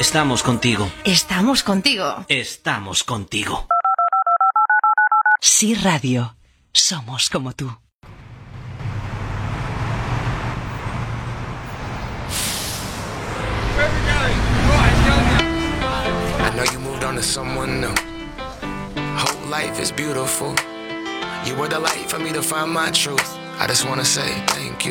Estamos contigo. Estamos contigo. Estamos contigo. Sí Radio. Somos como tú. I know you moved on to someone new. Whole life is beautiful. You were the light for me to find my truth. I just wanna say thank you.